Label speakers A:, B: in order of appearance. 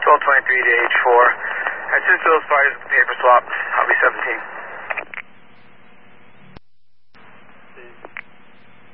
A: 1223 to H4. Assist those parties with paper swap.